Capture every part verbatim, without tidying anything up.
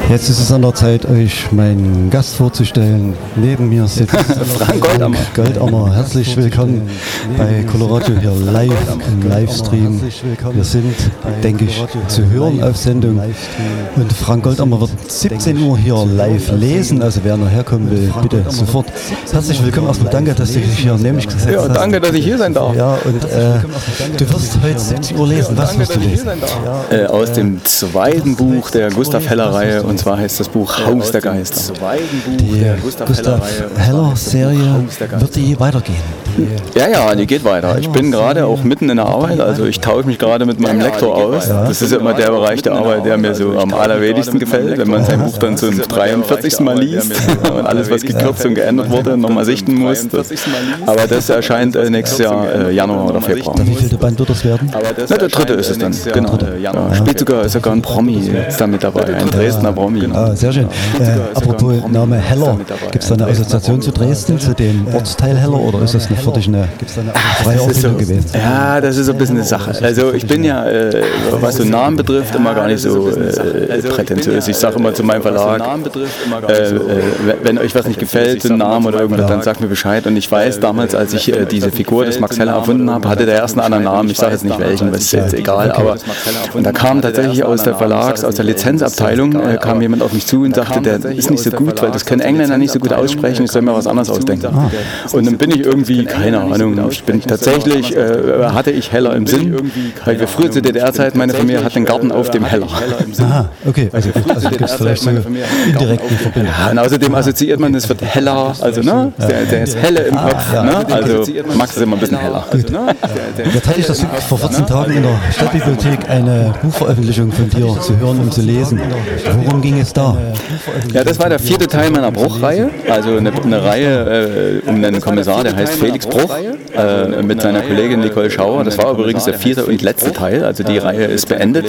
Jetzt ist es an der Zeit, euch meinen Gast vorzustellen. Neben mir sitzt Frank Goldammer. Goldammer. Herzlich willkommen bei Coloradio hier live im Livestream. Wir sind, denke ich, zu hören auf Sendung. Und Frank Goldammer wird siebzehn Uhr hier live lesen. Also wer noch herkommen will, bitte sofort. Herzlich willkommen. Erstmal danke, dass du dich hier nämlich gesetzt hast. Ja, danke, dass ich hier sein darf. Ja, und äh, du wirst heute siebzehn Uhr lesen. Was wirst du lesen? Äh, aus dem zweiten Buch der Gustav Heller-Reihe, und zwar heißt das Buch Haus der Geister. Die Gustav Heller-Serie, wird die weitergehen? Ja, ja, die geht weiter. Ich bin gerade auch mitten in der Arbeit, also ich tausche mich gerade mit meinem Lektor aus. Das ist ja immer der Bereich der Arbeit, der mir so am allerwenigsten gefällt, wenn man sein Buch dann zum dreiundvierzigsten Mal liest und alles, was gekürzt und geändert wurde, nochmal sichten muss. Aber das erscheint nächstes Jahr äh, Januar oder Februar. Wie viele Band wird das werden? Na, der dritte ist es dann, genau. Ja, spielt sogar, ist sogar ein Promi ist da mit dabei, ein Dresdner Promi. Ah, sehr schön. Äh, apropos Name Heller, gibt es da eine Assoziation zu Dresden, zu dem Ortsteil Heller, oder ist das eine, für dich eine, eine freie Erfindung gewesen? Ja, das ist so ein bisschen eine Sache. Also ich bin ja, äh, was so Namen betrifft, immer gar nicht so äh, prätentiös. Ich sage immer zu meinem Verlag, äh, äh, wenn euch was nicht gefällt, ein Name oder irgendwas, dann sagt mir Bescheid. Und ich weiß, damals, als ich äh, diese Figur des Max Heller erfunden habe, hatte der erst einen anderen Namen. Ich sage jetzt nicht welchen, das ist jetzt egal. Aber und da kam tatsächlich aus der Verlags-, aus der Lizenzabteilung, äh, kam jemand auf mich zu und sagte, der ist nicht so gut, weil das können Engländer nicht so gut aussprechen, ich soll mir was anderes ausdenken. Und dann bin ich irgendwie, keine Ahnung, ich bin tatsächlich, äh, hatte ich Heller im Sinn, weil wir früher zu D D R-Zeiten, meine Familie hat den Garten auf dem Heller. Aha, okay, also, also gibt es vielleicht so indirekten Verbindungen. Ja, und außerdem assoziiert man, es wird heller, also ne, der, der ist helle im Kopf, ne? Also Max ist immer ein bisschen heller. Gut. Jetzt hatte ich das vor vierzehn Tagen in der Stadtbibliothek eine Buchveröffentlichung von dir zu hören und zu lesen. Worum ging es da? Ja, das war der vierte Teil meiner Bruchreihe, also eine, eine Reihe äh, um einen Kommissar, der heißt Felix Bruch, äh, mit seiner Kollegin Nicole Schauer. Das war übrigens der vierte und letzte Teil, also die Reihe ist beendet.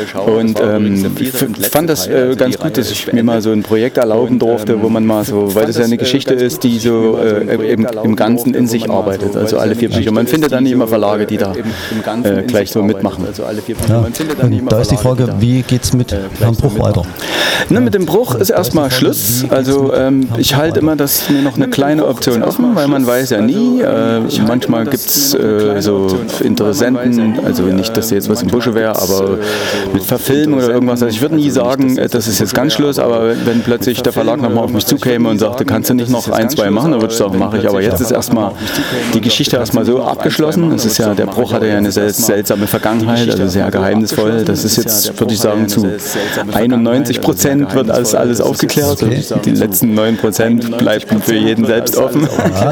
Und ähm, ich fand das äh, ganz gut, dass ich mir mal so ein Projekt erlauben durfte, wo man mal so, weil das ja eine Geschichte ist, die so äh, eben im Ganzen in sich arbeitet, also alle vier Bücher. Man findet dann nicht immer Verlage, die da äh, gleich so mitmachen. Ja. Und da ist die Frage, wie geht es mit Herrn Bruch weiter? Na, mit dem Bruch ist erstmal Schluss. Also ähm, ich halte immer das mir noch eine kleine Option offen, weil man weiß ja nie. Äh, manchmal gibt es äh, so Interessenten, also nicht, dass jetzt was im Busche wäre, aber mit Verfilmung oder irgendwas. Also ich würde nie sagen, das ist jetzt ganz Schluss, aber wenn plötzlich der Verlag nochmal auf mich zukäme und sagte, kannst du nicht noch ein, zwei machen, dann würde ich sagen, mache ich. Aber jetzt ist erstmal die Geschichte erstmal so abgeschlossen. Es ist ja, der Bruch hatte ja eine sel seltsame Vergangenheit, also sehr geheimnisvoll. Das ist jetzt, würde ich sagen, zu einundneunzig Prozent wird alles, alles aufgeklärt. Okay. Die letzten neun Prozent bleiben für jeden selbst offen.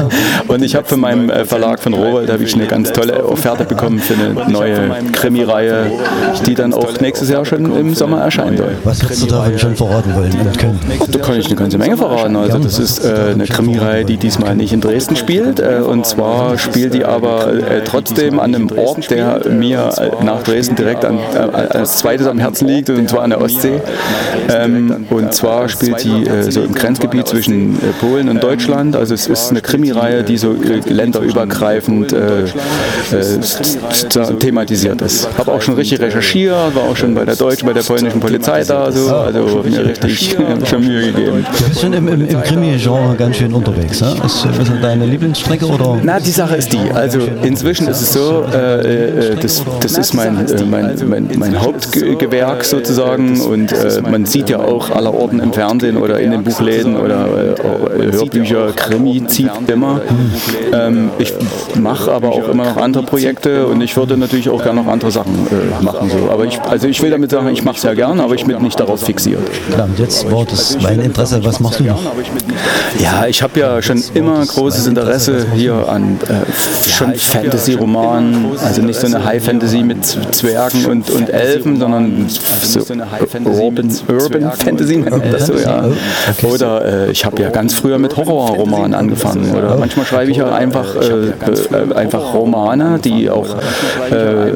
Und ich habe von meinem Verlag von Rowohlt habe ich eine ganz tolle Offerte bekommen für eine neue Krimireihe, die dann auch nächstes Jahr schon im Sommer erscheinen soll. Was würdest du davon schon verraten wollen und können? Oh, da kann ich eine ganze Menge verraten. Also das ist äh, eine Krimireihe, die diesmal nicht in Dresden spielt. Äh, und zwar spielt die aber äh, trotzdem an einem Ort, der mir äh, nach Dresden direkt an, äh, als zweites am Herzen liegt, und zwar an der Ostsee. Ähm, und zwar spielt die äh, so im Grenzgebiet zwischen äh, Polen und Deutschland. Also es ist eine Krimireihe, die so äh, länderübergreifend äh, äh, thematisiert ist. Habe auch schon richtig recherchiert, war auch schon bei der deutschen, bei der polnischen Polizei da, so, also mir richtig schon Mühe gegeben. Du bist schon im, im, im Krimi-Genre ganz schön unterwegs, ne? Ist das deine Lieblingsstrecke oder? Na, die Sache ist die. Also inzwischen ist es so, äh, das, das ist mein, äh, mein, mein, mein Hauptgewerk sozusagen, und äh, man sieht ja auch allerorten im Fernsehen oder in den Buchläden oder äh, Hörbücher, Krimi zieht immer. Ähm, ich mache aber auch immer noch andere Projekte, und ich würde natürlich auch gerne noch andere Sachen äh, machen. So. Aber ich, also ich will damit sagen, ich mache es ja gern, aber ich bin nicht darauf fixiert. Klar, und jetzt war das mein Interesse. Was machst du noch? Ja, ich habe ja schon immer großes Interesse hier an äh, schon Fantasy-Romanen, also nicht so eine High-Fantasy mit Zwergen und, und Elfen, sondern so Urban, Urban Fantasy nennt man das so, ja. Oder äh, ich habe ja ganz früher mit Horrorromanen angefangen, oder manchmal schreibe ich ja einfach, äh, äh, einfach Romane, die auch äh, äh,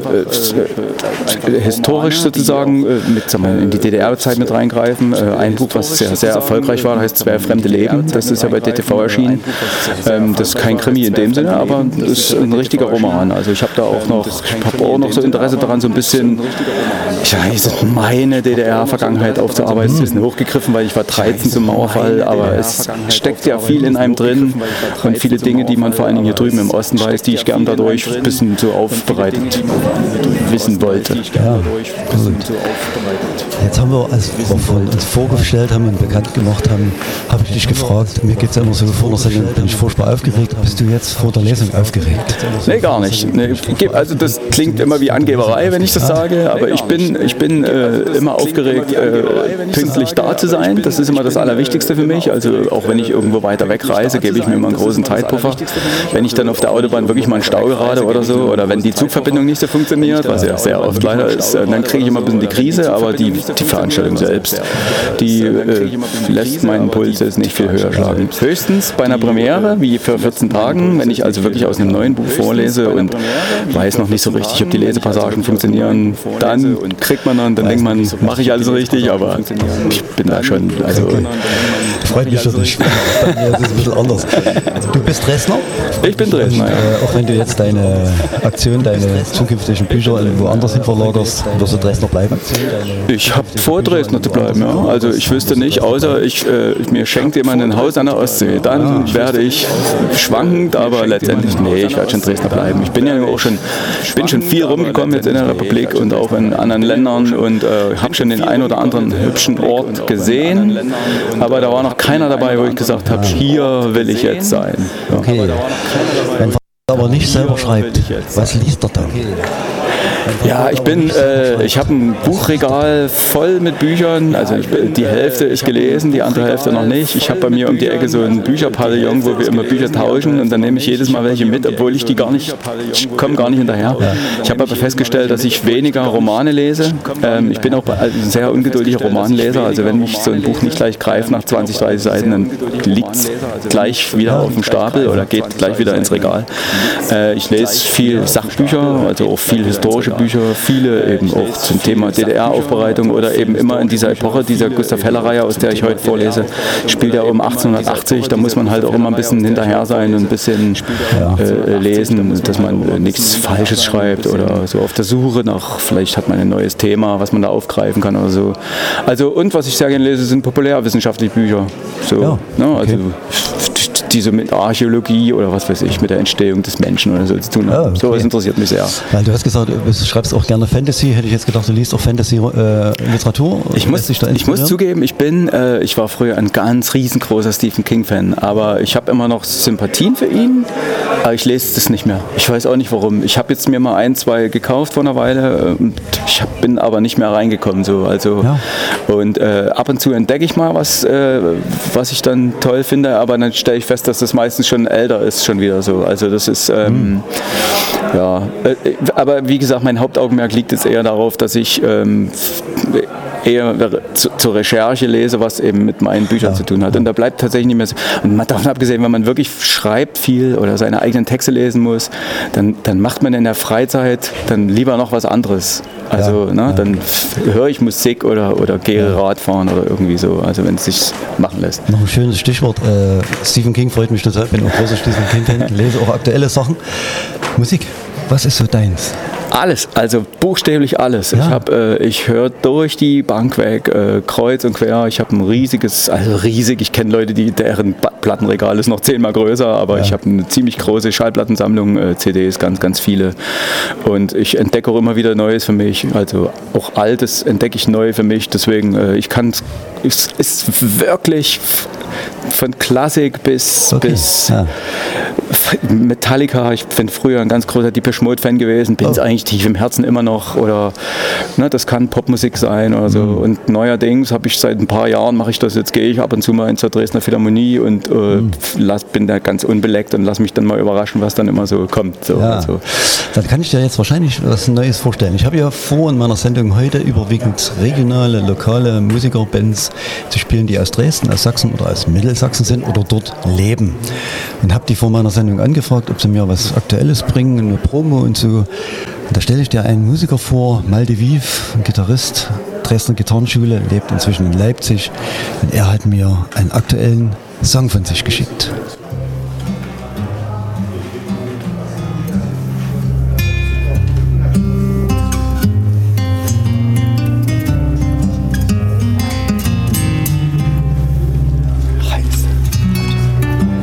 historisch sozusagen äh, mit, sagen wir, in die D D R-Zeit mit reingreifen. Äh, ein Buch, was sehr, sehr erfolgreich war, heißt Zwei fremde Leben. Das ist ja bei D T V erschienen. Ähm, das ist kein Krimi in dem Sinne, aber es ist ein richtiger Roman. Also ich habe da auch noch, ich habe auch noch so Interesse daran, so ein bisschen, ja, meine D D R-Vergangenheit aufzuarbeiten. zur Arbeit ist ein bisschen hochgegriffen, weil ich war dreizehn zum Mauerfall, aber es steckt ja viel in einem drin und viele Dinge, die man vor allen Dingen hier drüben im Osten weiß, die ich gern dadurch ein bisschen so aufbereitet wissen wollte. Ja, gut. Jetzt haben wir, als wir uns vorgestellt haben und bekannt gemacht haben, habe ich dich gefragt, mir geht es immer so vor der Sendung, bin ich furchtbar aufgeregt. Bist du jetzt vor der Lesung aufgeregt? Nee, gar nicht. Nee, also das klingt immer wie Angeberei, wenn ich das sage, aber ich bin, ich bin äh, immer aufgeregt, äh, pünktlich da zu sein. Das ist immer das Allerwichtigste für mich. Also auch wenn ich irgendwo weiter wegreise, gebe ich mir immer einen großen Zeitpuffer. Wenn ich dann auf der Autobahn wirklich mal einen Stau gerate oder so, oder wenn die Zugverbindung nicht so funktioniert, was ja sehr oft leider ist, dann kriege ich immer ein bisschen die Krise, aber die, die Veranstaltung selbst, die äh, lässt meinen Puls jetzt nicht viel höher schlagen. Höchstens bei einer Premiere, wie vor vierzehn Tagen, wenn ich also wirklich aus einem neuen Buch vorlese und weiß noch nicht so richtig, ob die Lesepassagen funktionieren, dann kriegt man dann, dann denkt man, mache ich alles richtig, aber ich bin da schon, also... Freut mich schon nicht. Bei mir ist es ein bisschen anders. Du bist Dresdner? Ich bin Dresdner, und, ja. Äh, auch wenn du jetzt deine Aktion, deine zukünftigen Bücher woanders hin verlagerst, wirst du Dresdner bleiben? Ich habe vor, Dresdner zu bleiben, ja. Also ich wüsste nicht, außer ich, äh, mir schenkt jemand ein Haus an der Ostsee. Dann werde ich schwankend, aber letztendlich, nee, ich werde schon Dresdner bleiben. Ich bin ja auch schon, ich bin schon viel rumgekommen jetzt in der Republik und auch in anderen Ländern und äh, habe schon den einen oder anderen hübschen Ort gesehen, aber da war noch keiner dabei, wo ich gesagt habe, hier will ich jetzt sein. Ja. Okay. Wenn man aber nicht selber schreibt, was liest er dann? Ja, ich bin, äh, ich habe ein Buchregal voll mit Büchern, also ich, die Hälfte ist gelesen, die andere Hälfte noch nicht. Ich habe bei mir um die Ecke so ein Bücherpavillon, wo wir immer Bücher tauschen und dann nehme ich jedes Mal welche mit, obwohl ich die gar nicht, ich komme gar nicht hinterher. Ich habe aber festgestellt, dass ich weniger Romane lese. Ähm, ich bin auch ein sehr ungeduldiger Romanleser, also wenn mich so ein Buch nicht gleich greift nach zwanzig, dreißig Seiten, dann liegt es gleich wieder auf dem Stapel oder geht gleich wieder ins Regal. Äh, ich lese viel Sachbücher, also auch viel historische Bücher, viele eben auch zum Thema D D R-Aufbereitung oder eben immer in dieser Epoche, dieser Gustav Heller-Reihe, aus der ich heute vorlese, spielt ja um achtzehnhundertachtzig, da muss man halt auch immer ein bisschen hinterher sein und ein bisschen äh, lesen, dass man äh, nichts Falsches schreibt oder so auf der Suche nach, vielleicht hat man ein neues Thema, was man da aufgreifen kann oder so. Also und was ich sehr gerne lese, sind populärwissenschaftliche Bücher. So, ja, ne, also die so mit Archäologie oder was weiß ich, mit der Entstehung des Menschen oder so zu tun haben. Ja, okay. So was interessiert mich sehr. Weil du hast gesagt, du schreibst auch gerne Fantasy. Hätte ich jetzt gedacht, du liest auch Fantasy-Literatur. Äh, ich, muss, ich muss zugeben, ich bin, äh, ich war früher ein ganz riesengroßer Stephen King-Fan, aber ich habe immer noch Sympathien für ihn, aber ich lese das nicht mehr. Ich weiß auch nicht warum. Ich habe jetzt mir mal ein, zwei gekauft vor einer Weile, und ich hab, bin aber nicht mehr reingekommen. So. Also, ja. Und äh, ab und zu entdecke ich mal was, äh, was ich dann toll finde, aber dann stelle ich fest, dass das meistens schon älter ist, schon wieder so. Also das ist, ähm, mhm. ja, äh, aber wie gesagt, mein Hauptaugenmerk liegt jetzt eher darauf, dass ich ähm, eher zu, zur Recherche lese, was eben mit meinen Büchern ja. zu tun hat. Und da bleibt tatsächlich nicht mehr so. Und mal davon abgesehen, wenn man wirklich schreibt viel oder seine eigenen Texte lesen muss, dann, dann macht man in der Freizeit dann lieber noch was anderes. Also ja, ne, ja. dann höre ich Musik oder, oder gehe ja. Radfahren oder irgendwie so, also wenn es sich machen lässt. Noch ein schönes Stichwort, äh, Stephen King freut mich total, bin auch großer Stephen King-Fan, lese auch aktuelle Sachen. Musik, was ist so deins? Alles, also buchstäblich alles. Ja. Ich, hab, äh, ich höre durch die Bank weg, äh, kreuz und quer. Ich habe ein riesiges, also riesig, ich kenne Leute, die, deren Plattenregal ist noch zehnmal größer, aber ja. ich habe eine ziemlich große Schallplattensammlung, äh, C Ds, ganz, ganz viele. Und ich entdecke auch immer wieder Neues für mich. Also auch Altes entdecke ich neu für mich. Deswegen, äh, ich kann es ist wirklich von Klassik bis, okay. bis ja. Metallica. Ich bin früher ein ganz großer Depeche Mode-Fan gewesen, bin es oh. eigentlich tief im Herzen immer noch. Oder ne, das kann Popmusik sein oder so. Mhm. Und neuerdings habe ich seit ein paar Jahren, mache ich das jetzt, gehe ich ab und zu mal in zur Dresdner Philharmonie und äh, mhm. lass, bin da ganz unbeleckt und lass mich dann mal überraschen, was dann immer so kommt. So, ja. also. Dann kann ich dir jetzt wahrscheinlich was Neues vorstellen. Ich habe ja vor, in meiner Sendung heute überwiegend regionale, lokale Musikerbands zu spielen, die aus Dresden, aus Sachsen oder aus Mittelsachsen sind oder dort leben. Und habe die vor meiner Sendung angefragt, ob sie mir was Aktuelles bringen, eine Promo und so. Und da stelle ich dir einen Musiker vor, Malte Wief, ein Gitarrist, Dresdner Gitarrenschule, lebt inzwischen in Leipzig. Und er hat mir einen aktuellen Song von sich geschickt.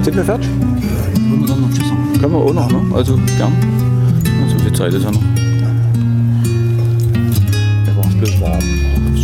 Sind wir fertig? Können wir dann noch Tschüss sagen? Können wir auch noch, ne? Also gern. Ja, so viel Zeit ist ja noch.